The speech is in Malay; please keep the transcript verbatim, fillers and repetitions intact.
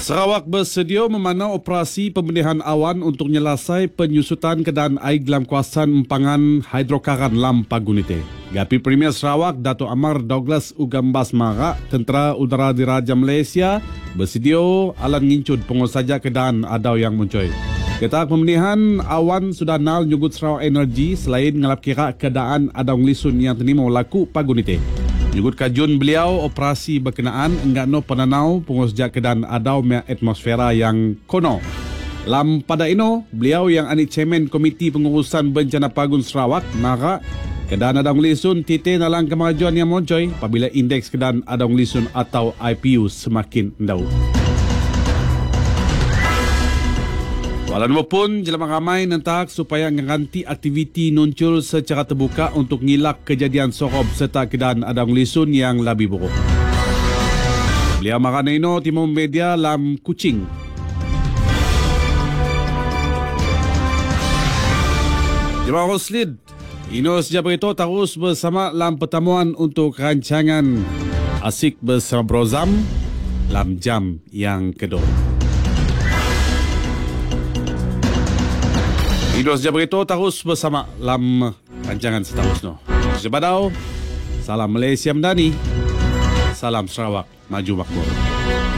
Sarawak bersedia memandang operasi pembendihan awan untuk menyelesai penyusutan keadaan air dalam kawasan empangan hidrokaran Lam Pagunite. Gapi Premier Sarawak, Dato' Amar Douglas Ugambas Mara, Tentera Udara Diraja Malaysia, bersedia alan ngincud pengusaha keadaan adau yang muncul. Kata pembendihan awan sudah nal nyugut Sarawak Energy selain ngelap kira keadaan adau ngelisun yang terima laku Pagunite. Nyugut kajun beliau, operasi berkenaan enggak no penanau pengusaha keadaan adau mea atmosfera yang kono. Lam pada ino, beliau yang anik Chairman Komiti Pengurusan Bencana Pagun Sarawak, Mara, keadaan adau ngelisun titik dalam kemajuan yang moncoy apabila indeks keadaan adau ngelisun atau I P U semakin endau. Walau maupun jelama ramai nentak supaya ngeranti aktiviti muncul secara terbuka untuk ngilak kejadian sorob serta keadaan adau ngelisun yang lebih buruk. Beliau marana ino timum media Lam Kuching. Jemaah Roslid, ino sejak berito terus bersama Lam pertemuan untuk rancangan Asik Bersama Brozam Lam jam yang kedua. Ino sejak berito terus bersama Lam rancangan seterusnya. Sebadau, salam Malaysia Mendani, salam Sarawak Maju Makmur.